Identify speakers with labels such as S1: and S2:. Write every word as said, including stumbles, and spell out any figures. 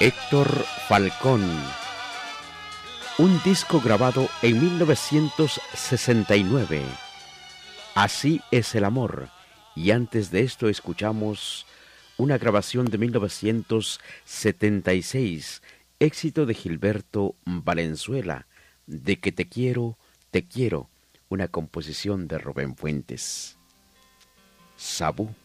S1: Héctor Falcón, un disco grabado en mil novecientos sesenta y nueve, Así es el amor, y antes de esto escuchamos una grabación de mil novecientos setenta y seis, éxito de Gilberto Valenzuela, De que te quiero, te quiero, una composición de Rubén Fuentes. Sabú.